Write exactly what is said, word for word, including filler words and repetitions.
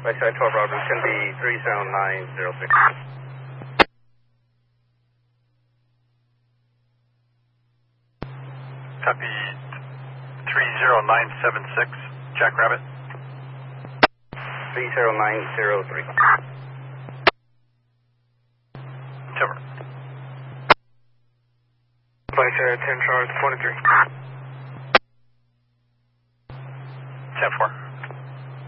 Right side twelve Roberts, can be three seven nine zero six. Copy three zero nine seven six, Jackrabbit. three zero nine zero three. Timber. Right side ten Charles twenty-three. ten four.